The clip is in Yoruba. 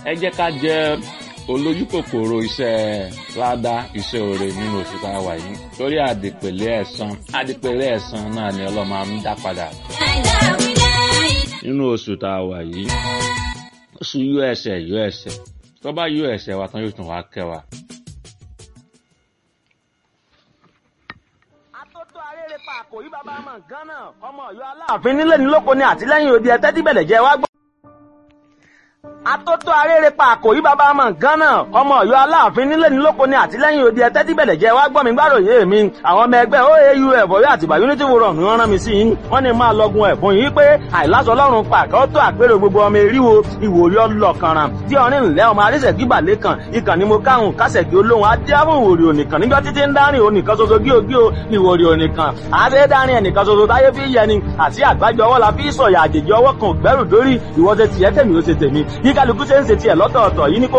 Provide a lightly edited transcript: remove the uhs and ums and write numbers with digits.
ẹ jẹ́ ká jẹ́ olójú kòkòrò iṣẹ́ ládá iṣẹ́ oore nínú oṣù tá a wà yìí torí àdìpèlé ẹ̀san náà ni Ọlọ́run máa ń dá padà nínú oṣù tá a wà yìí oṣù yọ ẹ̀ṣẹ̀ tó bá yọ ẹ̀ṣẹ̀ wa tán yóò tún wá kẹ́ wa. àkòrí bàbá ọmọ gánà ọmọ Ọ̀yọ́ Aláàfin nílé ní lóko ní àtìlẹ́yìn òde ẹtẹ tí bẹlẹ jẹ wá gbọ́. atótó arére pa àkòrí bàbá ọmọ gánà ọmọ Ọ̀yọ́ Aláàfin nílé ní lóko ní àtìlẹ́yìn òde ẹtẹ tí bẹlẹ jẹ wá gbọ́ mi gbàròyé mi àwọn ọmọ ẹgbẹ́ OAUF Ọ̀yọ́ àtìbà Unity Forum ni wọ́n rán mi sí yín wọ́n ní máa lọgun ẹ̀bùn yìí pé àìláṣọ Ọlọ́run pàkẹ́ ó tó àpérò gbogbo ọmọ eríwo ìwòrí ọlọ́kanran tí ọrin ńlẹ́ ọmọ arísẹ̀kí balẹ̀ kan ìkànnì mo káhùn kásẹ̀kí olóhùn adéhùn ìwòrí ònìkan níjọ́ títí ń dárìn ònìkan ṣoṣo gíogíò ìwòrí ònìkan àṣẹ dárìn ẹnìkan ṣoṣo táyé fi yẹni àti àgbájọ ọwọ́ la fi sọ̀yà àjèjì ọwọ́ kan gbẹ́rù dórí ìwọ ṣe tiẹ̀ tèmi ó ṣe tèmi bí kálukú ṣe ń ṣe tiẹ̀ lọ́tọ̀ọ̀tọ̀ yìí ní